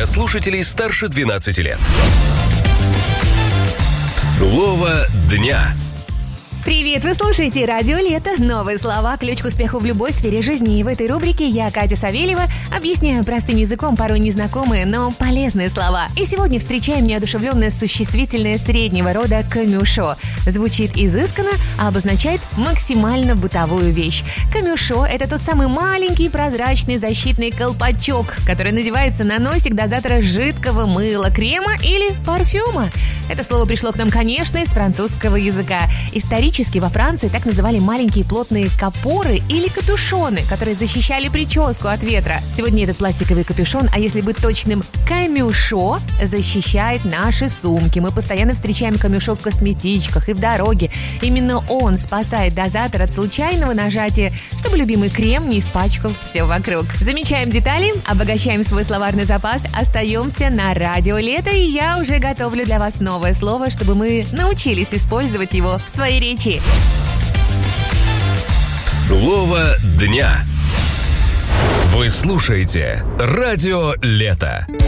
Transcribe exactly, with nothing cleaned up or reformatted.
слушателей старше двенадцати лет. Слово дня. Привет! Вы слушаете «Радио Лето». Новые слова, ключ к успеху в любой сфере жизни. И в этой рубрике я, Катя Савельева, объясняю простым языком порой незнакомые, но полезные слова. И сегодня встречаем неодушевленное существительное среднего рода «камюшо». Звучит изысканно, а обозначает максимально бытовую вещь. Камюшо – это тот самый маленький прозрачный защитный колпачок, который надевается на носик дозатора жидкого мыла, крема или парфюма. Это слово пришло к нам, конечно, из французского языка. Исторически во Франции так называли маленькие плотные капоры или капюшоны, которые защищали прическу от ветра. Сегодня этот пластиковый капюшон, а если быть точным, камюшо, защищает наши сумки. Мы постоянно встречаем камюшо в косметичках и в дороге. Именно он спасает дозатор от случайного нажатия, чтобы любимый крем не испачкал все вокруг. Замечаем детали, обогащаем свой словарный запас, остаемся на Радио Лето, и я уже готовлю для вас новое слово, чтобы мы научились использовать его в своей речи. Слово дня. Вы слушаете «Радио Лето».